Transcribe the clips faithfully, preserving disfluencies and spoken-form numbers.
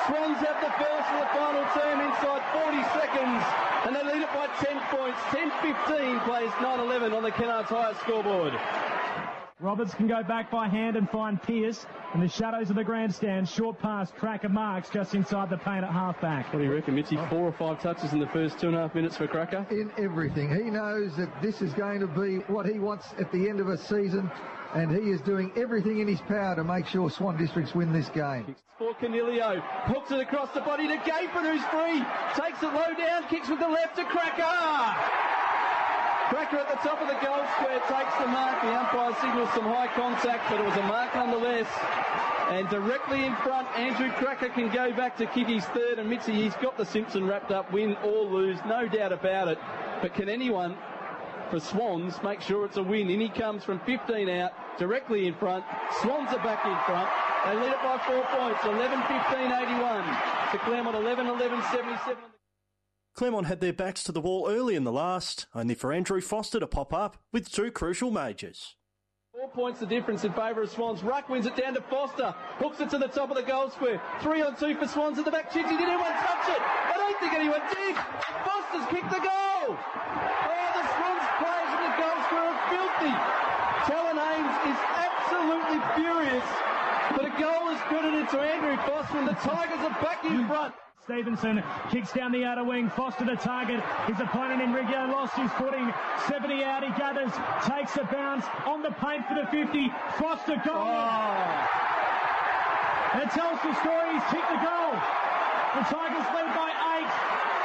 Swans have the first of the final term inside forty seconds, and they lead it by ten points. ten fifteen plays nine eleven on the Kennards Hire scoreboard. Roberts can go back by hand and find Pearce in the shadows of the grandstand. Short pass, Cracker marks just inside the paint at half-back. What do you reckon, Mitchy? Four or five touches in the first two and a half minutes for Cracker? In everything. He knows that this is going to be what he wants at the end of a season, and he is doing everything in his power to make sure Swan Districts win this game. Kicks for Canelio. Hooks it across the body to Gapen, who's free. Takes it low down, kicks with the left to Cracker. Cracker at the top of the goal square takes the mark. The umpire signals some high contact, but it was a mark nonetheless. And directly in front, Andrew Cracker can go back to kick his third. And Mitzi, he's got the Simpson wrapped up, win or lose, no doubt about it. But can anyone for Swans make sure it's a win? In he comes from fifteen out, directly in front. Swans are back in front. They lead it by four points, eleven fifteen eighty-one to Claremont, eleven eleven seventy-seven. Claremont had their backs to the wall early in the last, only for Andrew Foster to pop up with two crucial majors. Four points the difference in favour of Swans. Ruck wins it down to Foster. Hooks it to the top of the goal square. Three on two for Swans at the back. Chinsey, did anyone touch it? I don't think anyone did. Foster's kicked the goal. Oh, the Swans players in the goal square are filthy. Talon Ames is absolutely furious. But a goal is credited to Andrew Foster, and the Tigers are back in front. Stevenson kicks down the outer wing. Foster to target. His opponent Enrico lost his footing. seventy out. He gathers. Takes a bounce on the paint for the fifty. Foster goal. Oh. That tells the story. He's kicked the goal. The Tigers lead by eight.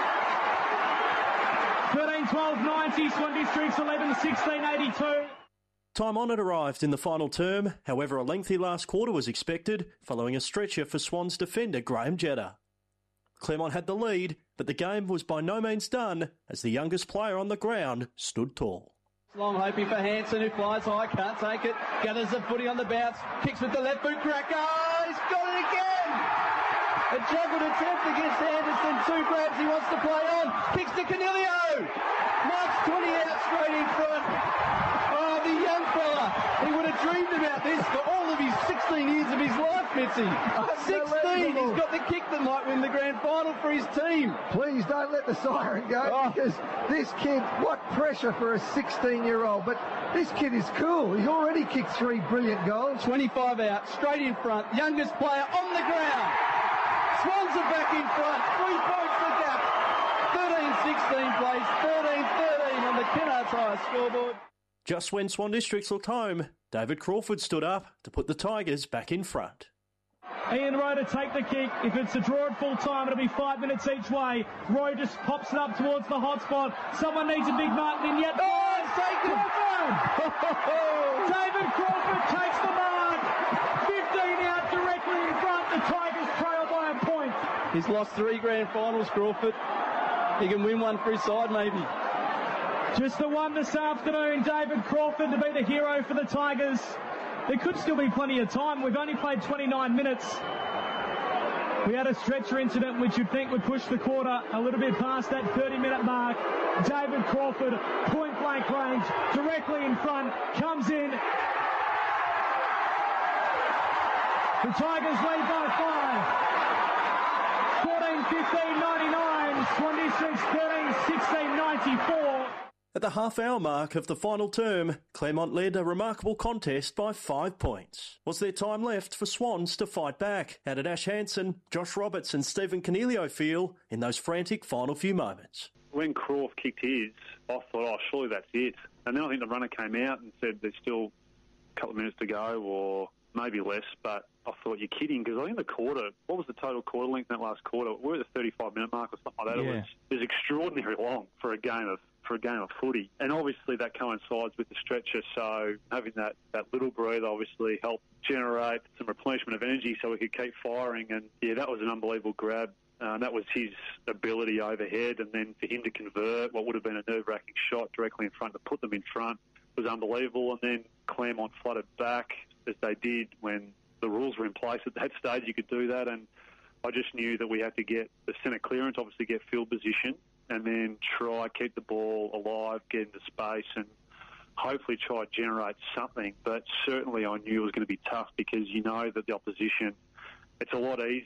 thirteen twelve ninety. Swan Districts eleven sixteen eighty-two. Time on it arrived in the final term. However, a lengthy last quarter was expected following a stretcher for Swans defender Graham Jetta. Claremont had the lead, but the game was by no means done as the youngest player on the ground stood tall. Long hoping for Hanson, who flies high, can't take it. Gathers the footy on the bounce, kicks with the left boot, Cracker. He's got it again! A juggled attempt against Anderson, two grabs he wants to play on. Kicks to Canelio! Marks twenty out straight in front. Oh, the young fella. He would have dreamed about this for all of his sixteen years of his life, Mitzi. sixteen! He's got the kick that might win the grand final for his team. Please don't let the siren go, oh. because this kid, what pressure for a sixteen-year-old. But this kid is cool. He's already kicked three brilliant goals. twenty-five out, straight in front. Youngest player on the ground. Swans are back in front. Three points the gap. thirteen sixteen plays, thirteen thirteen on the Kennards Hire scoreboard. Just when Swan Districts looked home, David Crawford stood up to put the Tigers back in front. Ian Rowe to take the kick. If it's a draw at full time, it'll be five minutes each way. Rowe just pops it up towards the hot spot. Someone needs a big Martin in yet. Oh, it's taken! David Crawford takes the mark. fifteen out directly in front. The Tigers trail by a point. He's lost three grand finals, Crawford. He can win one for his side, maybe. Just the one this afternoon, David Crawford to be the hero for the Tigers. There could still be plenty of time. We've only played twenty-nine minutes. We had a stretcher incident which you'd think would push the quarter a little bit past that thirty-minute mark. David Crawford, point-blank range, directly in front, comes in. The Tigers lead by five. fourteen fifteen ninety-nine. Swan Districts thirteen sixteen ninety-four. At the half-hour mark of the final term, Claremont led a remarkable contest by five points. Was there time left for Swans to fight back? How did Ash Hanson, Josh Roberts and Stephen Canelio feel in those frantic final few moments? When Crawf kicked his, I thought, oh, surely that's it. And then I think the runner came out and said there's still a couple of minutes to go or maybe less, but I thought, you're kidding, because I think the quarter, what was the total quarter length in that last quarter? We were at the thirty-five minute mark or something like that. Yeah. It was, it was extraordinarily long for a game of for a game of footy. And obviously that coincides with the stretcher, so having that, that little breather obviously helped generate some replenishment of energy so we could keep firing. And, yeah, that was an unbelievable grab. Um, that was his ability overhead, and then for him to convert what would have been a nerve-wracking shot directly in front to put them in front was unbelievable. And then Claremont flooded back, as they did when the rules were in place at that stage. You could do that, and I just knew that we had to get the centre clearance, obviously get field position, and then try keep the ball alive, get into space, and hopefully try to generate something. But certainly I knew it was going to be tough, because you know that the opposition, it's a lot easier